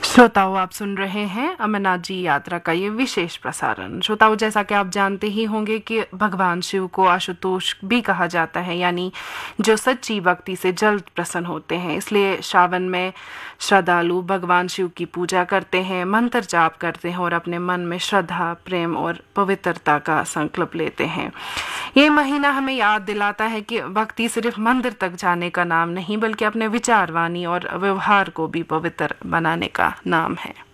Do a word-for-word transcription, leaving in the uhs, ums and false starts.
श्रोताओं, आप सुन रहे हैं अमरनाथ जी यात्रा का ये विशेष प्रसारण। श्रोताओं, जैसा कि आप जानते ही होंगे कि भगवान शिव को आशुतोष भी कहा जाता है, यानी जो सच्ची भक्ति से जल्द प्रसन्न होते हैं। इसलिए श्रावण में श्रद्धालु भगवान शिव की पूजा करते हैं, मंत्र जाप करते हैं और अपने मन में श्रद्धा, प्रेम और पवित्रता का संकल्प लेते हैं। ये महीना हमें याद दिलाता है कि भक्ति सिर्फ मंदिर तक जाने का नाम नहीं, बल्कि अपने विचार, वाणी और व्यवहार को भी पवित्र बनाने का नाम है।